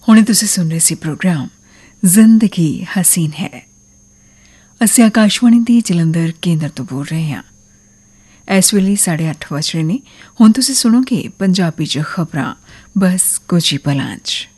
ਹੁਣੇ ਤੁਸੀਂ ਸੁਣ ਰਹੇ ਸੀ ਪ੍ਰੋਗਰਾਮ ਜ਼ਿੰਦਗੀ ਹਸੀਨ ਹੈ। ਅਸੀਂ ਆਕਾਸ਼ਵਾਣੀ ਦੀ ਜਲੰਧਰ ਕੇਂਦਰ ਤੋਂ ਬੋਲ ਰਹੇ ਹਾਂ। ਇਸ ਵੇਲੇ 8:30 ਵਜ ਰਹੇ ਨੇ। ਹੁਣ ਤੁਸੀਂ ਸੁਣੋਗੇ ਪੰਜਾਬੀ 'ਚ ਖਬਰਾਂ ਬਸ ਕੁਝ ਹੀ ਪਲਾਂ 'ਚ।